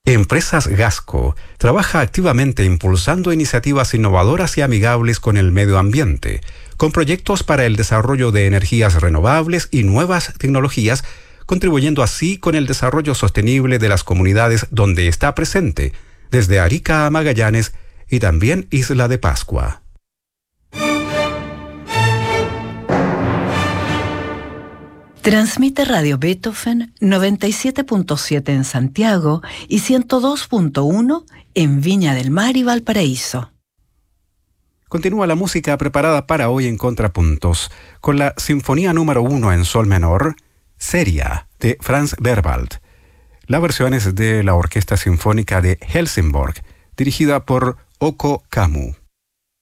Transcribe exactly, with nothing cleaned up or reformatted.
Empresas Gasco trabaja activamente impulsando iniciativas innovadoras y amigables con el medio ambiente, con proyectos para el desarrollo de energías renovables y nuevas tecnologías, contribuyendo así con el desarrollo sostenible de las comunidades donde está presente, desde Arica a Magallanes y también Isla de Pascua. Transmite Radio Beethoven noventa y siete punto siete en Santiago y ciento dos punto uno en Viña del Mar y Valparaíso. Continúa la música preparada para hoy en Contrapuntos, con la Sinfonía número uno en Sol menor, Seria, de Franz Berwald. La versión es de la Orquesta Sinfónica de Helsingborg, dirigida por Oko Kamu.